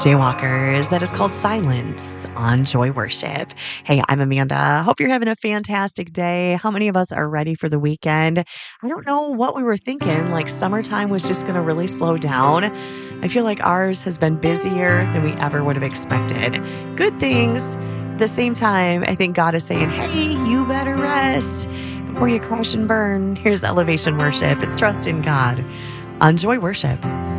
Jaywalkers. That is called Silence on Joy Worship. Hey, I'm Amanda. Hope you're having a fantastic day. How many of us are ready for the weekend? I don't know what we were thinking, like summertime was just going to really slow down. I feel like ours has been busier than we ever would have expected. Good things. At the same time, I think God is saying, hey, you better rest before you crash and burn. Here's Elevation Worship. It's Trust in God on Joy Worship.